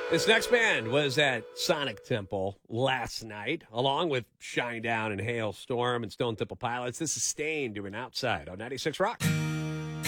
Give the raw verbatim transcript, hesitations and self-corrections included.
This next band was at Sonic Temple last night, along with Shinedown and Hailstorm and Stone Temple Pilots. This is Stain doing Outside on ninety-six Rock.